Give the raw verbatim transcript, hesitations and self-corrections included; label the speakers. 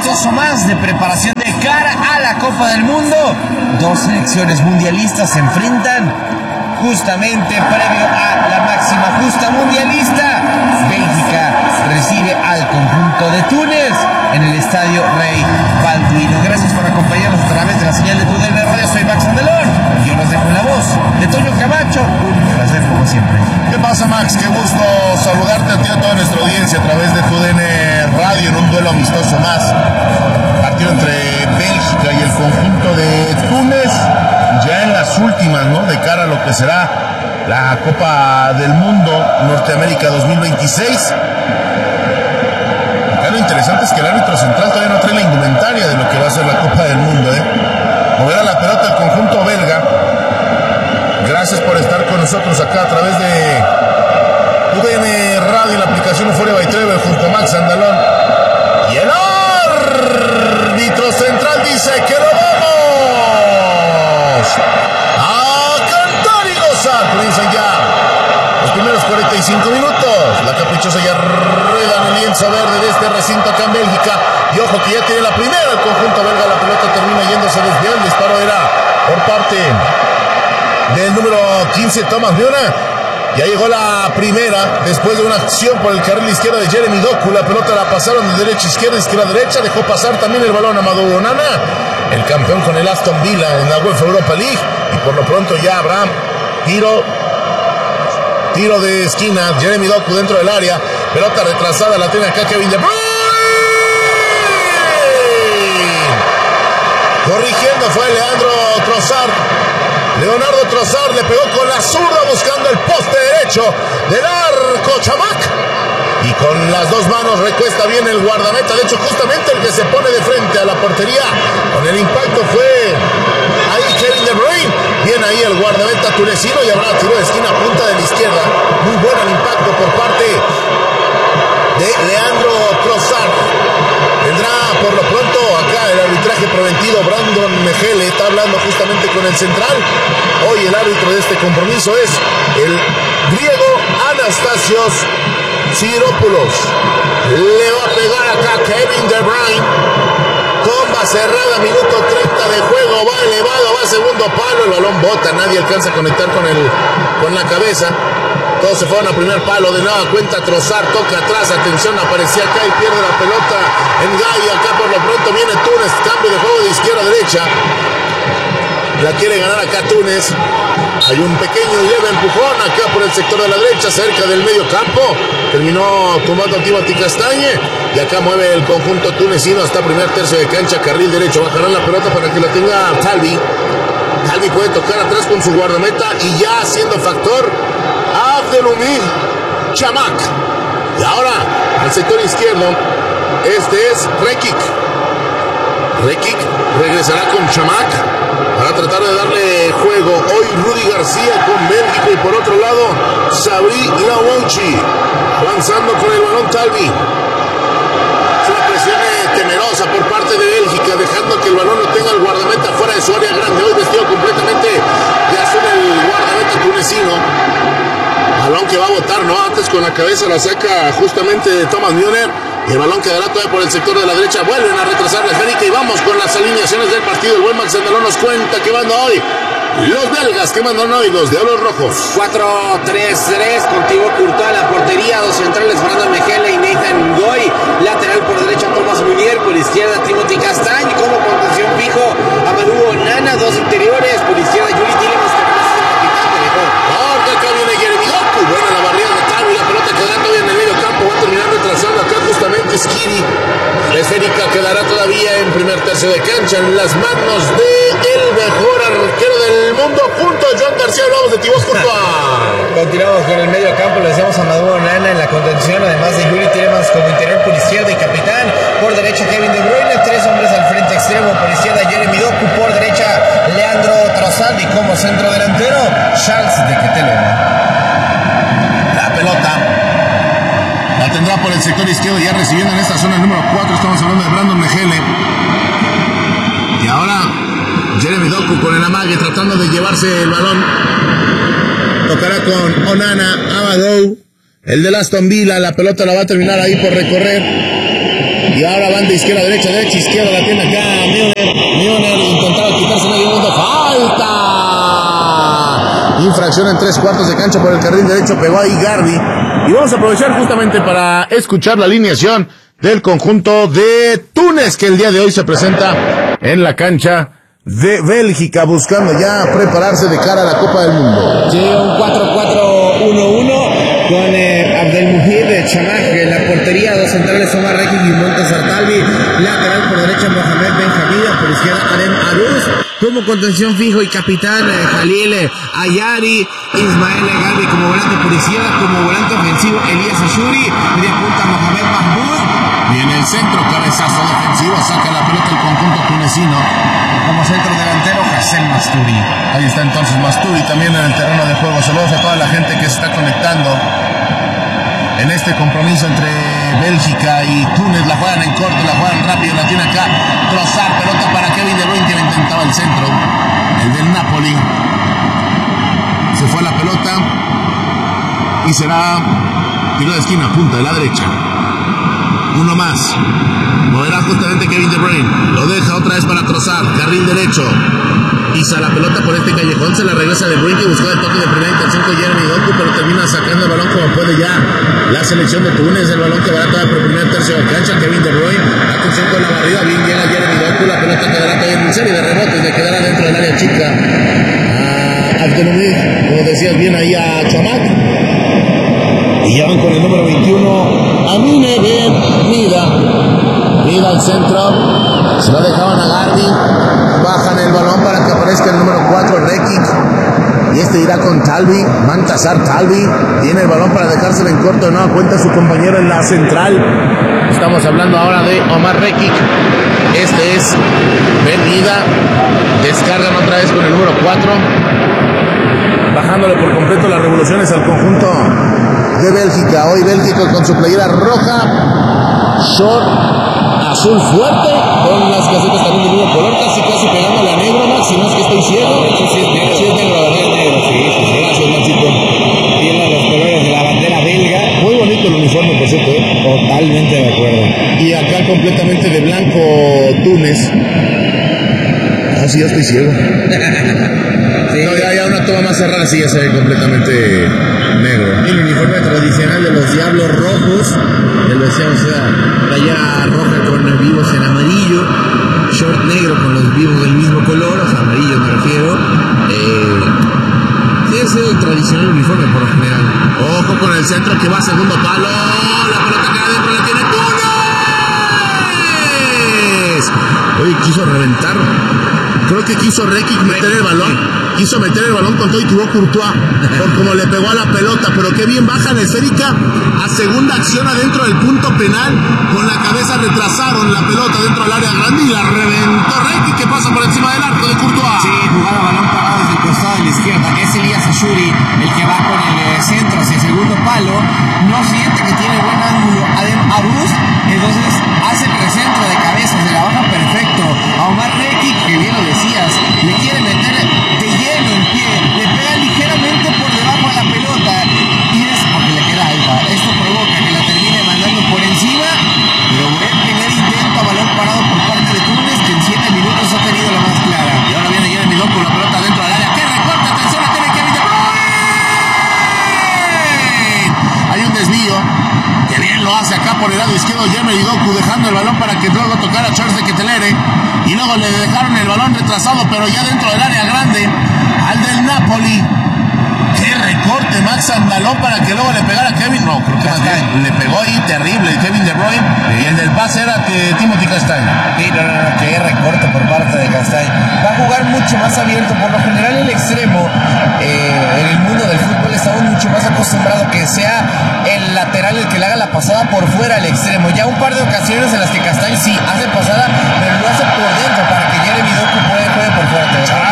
Speaker 1: amistoso más de preparación de cara a la Copa del Mundo. Dos selecciones mundialistas se enfrentan justamente previo a la máxima justa mundialista. Bélgica recibe al conjunto de Túnez en el Estadio Rey Balduino. Gracias por acompañarnos a través de la señal de tu D N Radio. Soy Max Andelón. Yo los dejo en la voz de Toño Camacho. Un placer como siempre.
Speaker 2: ¿Qué pasa, Max? Qué gusto saludarte a ti y a toda nuestra audiencia a través de tu D N Radio en un duelo amistoso más. Partido entre Bélgica y el conjunto de Túnez, ya en las últimas, ¿no? De cara a lo que será la Copa del Mundo Norteamérica dos mil veintiséis. Acá lo interesante es que el árbitro central todavía no trae la indumentaria de lo que va a ser la Copa del Mundo, ¿eh? Moverá la pelota el conjunto belga. Gracias por estar con nosotros acá a través de U D N Radio en la aplicación Euforia by Travel junto a Max Andalón. Y el árbitro central dice que lo vamos a cantar y gozar. Comienzan ya los primeros cuarenta y cinco minutos. La caprichosa ya rueda en el lienzo verde de este recinto acá en Bélgica. Y ojo que ya tiene la primera el conjunto belga. La pelota termina yéndose desviada. El disparo era por parte del número quince, Thomas Müller. Ya llegó la primera, después de una acción por el carril izquierdo de Jeremy Doku. La pelota la pasaron de derecha a izquierda, izquierda a derecha. Dejó pasar también el balón a Amadou Onana, el campeón con el Aston Villa en la UEFA Europa League. Y por lo pronto ya habrá tiro, tiro de esquina. Jeremy Doku dentro del área. Pelota retrasada, la tiene acá Kevin De Bruyne. Corrigiendo fue Leandro Trossard. Leonardo Trossard le pegó con la zurda buscando el poste derecho del arco Chamac. Y con las dos manos recuesta bien el guardameta. De hecho, justamente el que se pone de frente a la portería con el impacto fue ahí Kevin De Bruyne. Bien ahí el guardameta tunecino y habrá tiro de esquina punta de la izquierda. Muy bueno el impacto por parte de Leandro Trossard. Vendrá por lo pronto acá el arbitraje preventivo. Brandon Mejele está hablando justamente con el central. Hoy el árbitro de este compromiso es el griego Anastasios Siropoulos. Le va a pegar acá Kevin De Bruyne. Comba cerrada, minuto treinta de juego. Va elevado, va a segundo palo. El balón bota, nadie alcanza a conectar con, el, con la cabeza. Todos se fueron a primer palo, de nueva cuenta Trossard, toca atrás, atención, aparecía acá y pierde la pelota en Gaia. Acá por lo pronto viene Túnez, cambio de juego de izquierda a derecha. La quiere ganar acá Túnez. Hay un pequeño y leve empujón acá por el sector de la derecha, cerca del medio campo. Terminó tomando a Timothy Castagne. Y acá mueve el conjunto tunecino hasta primer tercio de cancha, carril derecho. Va a jalar la pelota para que la tenga Talbi. Talbi puede tocar atrás con su guardameta y ya siendo factor Abdelhamid Chamac. Y ahora al sector izquierdo, este es Rekik. Rekik regresará con Chamac para tratar de darle juego. Hoy Rudy García con Bélgica y por otro lado Sabri Lawouchi avanzando con el balón Talbi. Es una presión temerosa por parte de Bélgica, dejando que el balón lo tenga el guardameta fuera de su área grande. Hoy vestido completamente de azul el guardameta tunecino. Balón que va a botar, ¿no? Antes con la cabeza la saca justamente de Thomas Müller. Y el balón quedará todavía por el sector de la derecha. Vuelven a retrasar la esférica y vamos con las alineaciones del partido. El buen Max Andalón nos cuenta que manda hoy los belgas, que mandan hoy los Diablos Rojos.
Speaker 3: cuatro tres tres, contigo Courtois, la portería, dos centrales, Brandon Mejele y Nathan Ngoy. Lateral por derecha, Thomas Müller, por izquierda, Timothy Castagne. Como contención fijo, Amadou Onana, dos interiores, por izquierda, Yuri Tielemans, que es el capitán de mejor.
Speaker 2: Ahora acá viene Jeremy Doku. Buena la barrida de Talbi, la pelota quedando bien en el medio campo. Va a terminar retrasando acá justamente Skiri. La esférica quedará todavía en primer tercio de cancha en las manos de el mejor arquero del mundo junto a Joan García. Hablamos de Thibaut Courtois.
Speaker 1: Continuamos con el medio campo. Le decíamos a Amadou Onana en la contención, además de Yuri Tielemans como interior por izquierda y capitán. Por derecha Kevin De Bruyne, tres hombres al frente extremo. Por izquierda Jeremy Doku, por derecha Leandro Trossard y como centro delantero Charles de Ketelaere.
Speaker 2: La pelota la tendrá por el sector izquierdo, ya recibiendo en esta zona el número cuatro. Estamos hablando de Brandon Mejele. Y ahora Jeremy Doku con el amague tratando de llevarse el balón. Tocará con Onana, Amadou, el de Aston Villa. La pelota la va a terminar ahí por recorrer Y ahora van de izquierda a derecha, derecha, izquierda, la tiene acá Milner. Milner intentaba quitarse medio mundo. ¡Falta! Infracción en tres cuartos de cancha por el carril derecho. Pegó ahí Garbi. Y vamos a aprovechar justamente para escuchar la alineación del conjunto de Túnez, que el día de hoy se presenta en la cancha de Bélgica, buscando ya prepararse de cara a la Copa del Mundo.
Speaker 1: Sí, un cuatro cuatro uno uno con eh, Abdelmujid de Chamak en la portería, dos centrales Omar Rekik y Montazar Talbi, lateral por derecha Mohamed Benjamida, por izquierda Adem Aruz, como contención fijo y capitán eh, Jalil eh, Ayari, Ismael Garbi como volante por izquierda, como volante ofensivo Elías Ashuri, media punta Mohamed Mahmoud.
Speaker 2: Y en el centro, cabezazo defensivo, saca la pelota el conjunto tunecino.
Speaker 1: Como centro delantero, Hassem Masturi.
Speaker 2: Ahí está entonces Masturi también en el terreno de juego. Saludos a toda la gente que se está conectando en este compromiso entre Bélgica y Túnez. La juegan en corto, la juegan rápido, la tiene acá Trossard, pelota para Kevin De Bruyne, que intentaba el centro, el del Napoli. Se fue la pelota y será tiro de esquina, punta de la derecha. Uno más. Moverá justamente Kevin De Bruyne. Lo deja otra vez para Trossard. Carril derecho. Pisa la pelota por este callejón. Se la regresa De Bruyne, que buscó el toque de primera intención con Jeremy Doku, pero termina sacando el balón como puede ya la selección de Túnez. El balón que va a dar por el primer tercio de cancha. Kevin De Bruyne. Atención con la barrida. Bien llega Jeremy Doku. La pelota quedará todavía en serie de rebotes. Le quedará dentro del área chica a Abdelmujid, como decías bien ahí a Chamak. Y ya van con el número veintiuno, Amine Ben Mida. Mida al centro. Se lo dejaban a Garbi. Bajan el balón para que aparezca el número cuatro, Rekik. Y este irá con Talbi. Montazar Talbi. Tiene el balón para dejárselo en corto. De nueva cuenta su compañero en la central. Estamos hablando ahora de Omar Rekik. Este es Ben Mida. Descargan otra vez con el número cuatro. Bajándole por completo las revoluciones al conjunto de Bélgica. Hoy Bélgica con su playera roja, short azul fuerte, con las casetas también del mismo color, casi casi pegándole a negro, Max, si no es que estoy ciego.
Speaker 1: Sí, es negro, sí, es negro, la verdad es negro, sí, sí, sí.
Speaker 2: Gracias, Maxito.
Speaker 1: Tiene los colores de la bandera belga.
Speaker 2: Muy bonito el uniforme, por cierto, ¿eh?
Speaker 1: Totalmente de acuerdo.
Speaker 2: Y acá completamente de blanco Túnez. Ah, sí, ya estoy ciego.
Speaker 1: Sí.
Speaker 2: No, ya, ya una toma más cerrada, sí, ya se ve completamente negro.
Speaker 1: El uniforme tradicional de los Diablos Rojos, el deseo, o sea, playera roja con vivos en amarillo, short negro con los vivos del mismo color, o sea, amarillo me refiero. Eh, sí, es el tradicional uniforme por lo general.
Speaker 2: Ojo con el centro que va a segundo palo. La pelota queda dentro, la tiene Túnez. Oye, quiso reventar. Creo que quiso Rekik meter el balón. Quiso meter el balón con todo y tuvo Courtois por como le pegó a la pelota, pero qué bien baja la esférica a segunda acción adentro del punto penal. Con la cabeza retrasaron la pelota dentro del área grande y la reventó Rekik, que pasa por encima del arco de Courtois.
Speaker 1: Sí, jugada balón parado desde el costado de la izquierda, que es Elías Ashuri, el que va con el eh, centro hacia el segundo palo. No siente que tiene buen ángulo Adem Aruz, entonces hace el recentro de cabeza, se la baja perfecto a Omar Rekik, que bien lo decías, le quiere meter de lleno el pie, le pega ligeramente por debajo a la pelota y es porque le queda alta. Esto provoca que la termine mandando por encima, pero buen primer intento a balón parado por parte de Túnez, que en siete minutos ha tenido la más clara.
Speaker 2: Y ahora viene Jeremy Doku con la pelota dentro del área. ¡Qué recorte! ¡Atención! ¡La tiene Kevin De Bruyne! Hay un desvío. Que bien lo hace acá por el lado izquierdo Jeremy Doku, dejando el balón para que luego tocara a Charles de Ketelere. Y luego le dejaron el balón retrasado, pero ya dentro del área grande, al del Napoli. ¡Qué recorte! Max Andalón para que luego le pegara a Kevin. No, creo que más bien le pegó ahí terrible Kevin De Bruyne. Y el del pase era que Timothy Castagne.
Speaker 1: Sí, no, no, no, qué recorte por parte de Castagne. Va a jugar mucho más abierto. Por lo general el extremo eh, en el mundo del fútbol estamos mucho más acostumbrados que sea el lateral el que le haga la pasada por fuera al extremo. Ya un par de ocasiones en las que Castagne sí hace pasada, pero lo hace por dentro para que Jeremy Doku pueda juegue por fuera.